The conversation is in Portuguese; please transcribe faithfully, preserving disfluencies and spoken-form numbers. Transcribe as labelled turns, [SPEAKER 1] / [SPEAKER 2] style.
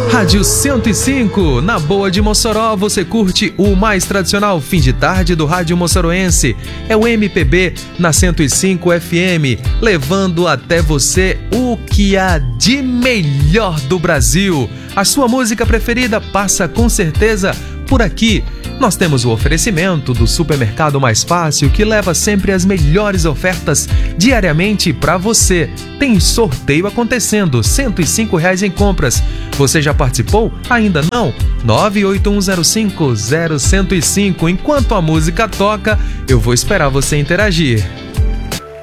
[SPEAKER 1] Rádio cento e cinco, na Boa de Mossoró, você curte o mais tradicional fim de tarde do rádio moçoroense. É o M P B na cento e cinco F M, levando até você o que há de melhor do Brasil. A sua música preferida passa com certeza por aqui. Nós temos o oferecimento do Supermercado Mais Fácil, que leva sempre as melhores ofertas diariamente para você. Tem sorteio acontecendo, cento e cinco reais em compras. Você já participou? Ainda não? nove oito um zero cinco zero um zero cinco. Enquanto a música toca, eu vou esperar você interagir.